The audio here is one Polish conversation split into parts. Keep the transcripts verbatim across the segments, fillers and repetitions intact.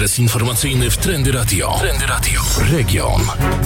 Okres informacyjny w Trendy Radio. Trendy Radio. Region.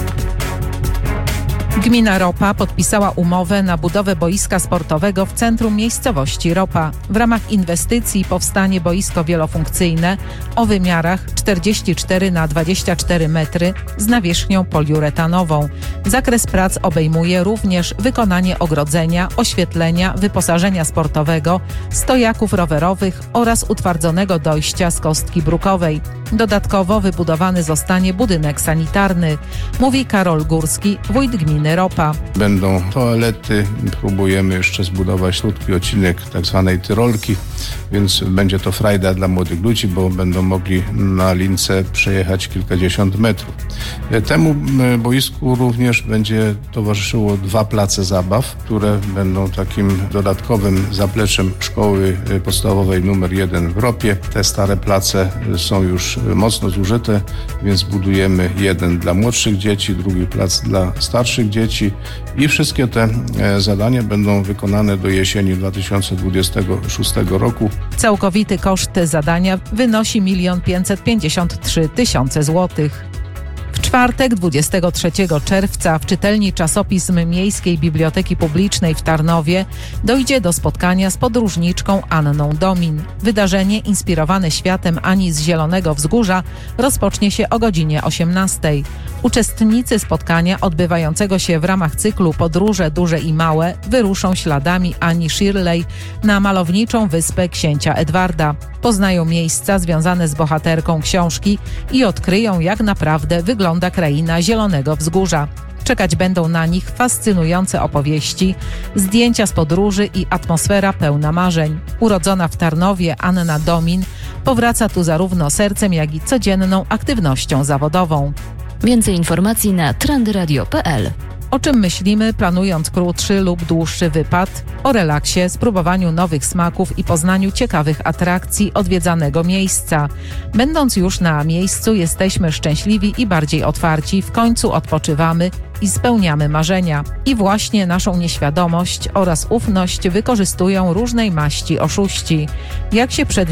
Gmina Ropa podpisała umowę na budowę boiska sportowego w centrum miejscowości Ropa. W ramach inwestycji powstanie boisko wielofunkcyjne o wymiarach czterdzieści cztery na dwadzieścia cztery metry z nawierzchnią poliuretanową. Zakres prac obejmuje również wykonanie ogrodzenia, oświetlenia, wyposażenia sportowego, stojaków rowerowych oraz utwardzonego dojścia z kostki brukowej. Dodatkowo wybudowany zostanie budynek sanitarny, mówi Karol Górski, wójt gminy Ropa. Będą toalety, próbujemy jeszcze zbudować krótki odcinek tak zwanej tyrolki, więc będzie to frajda dla młodych ludzi, bo będą mogli na lince przejechać kilkadziesiąt metrów. Temu boisku również będzie towarzyszyło dwa place zabaw, które będą takim dodatkowym zapleczem szkoły podstawowej numer jeden w Ropie. Te stare place są już mocno zużyte, więc budujemy jeden dla młodszych dzieci, drugi plac dla starszych dzieci i wszystkie te zadania będą wykonane do jesieni dwa tysiące dwudziestego szóstego roku. Całkowity koszt zadania wynosi milion pięćset pięćdziesiąt trzy tysiące złotych. W czwartek, dwudziestego trzeciego czerwca w czytelni Czasopism Miejskiej Biblioteki Publicznej w Tarnowie dojdzie do spotkania z podróżniczką Anną Domin. Wydarzenie inspirowane światem Ani z Zielonego Wzgórza rozpocznie się o godzinie osiemnastej. Uczestnicy spotkania odbywającego się w ramach cyklu Podróże duże i małe wyruszą śladami Ani Shirley na malowniczą wyspę Księcia Edwarda. Poznają miejsca związane z bohaterką książki i odkryją, jak naprawdę wygląda kraina Zielonego Wzgórza. Czekać będą na nich fascynujące opowieści, zdjęcia z podróży i atmosfera pełna marzeń. Urodzona w Tarnowie Anna Domin powraca tu zarówno sercem, jak i codzienną aktywnością zawodową. Więcej informacji na trendy radio kropka p l. O czym myślimy, planując krótszy lub dłuższy wypad? O relaksie, spróbowaniu nowych smaków i poznaniu ciekawych atrakcji odwiedzanego miejsca. Będąc już na miejscu, jesteśmy szczęśliwi i bardziej otwarci, w końcu odpoczywamy i spełniamy marzenia. I właśnie naszą nieświadomość oraz ufność wykorzystują różnej maści oszuści. Jak się przed